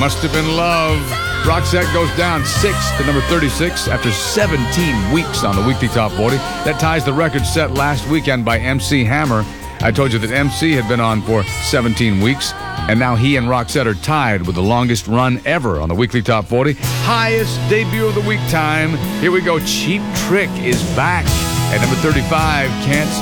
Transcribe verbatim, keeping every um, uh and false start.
Must Have Been Love. Roxette goes down six to number thirty-six after seventeen weeks on the weekly top forty. That ties the record set last weekend by M C Hammer. I told you that M C had been on for seventeen weeks, and now he and Roxette are tied with the longest run ever on the weekly top forty. Highest debut of the week time. Here we go. Cheap Trick is back at number thirty-five. Can't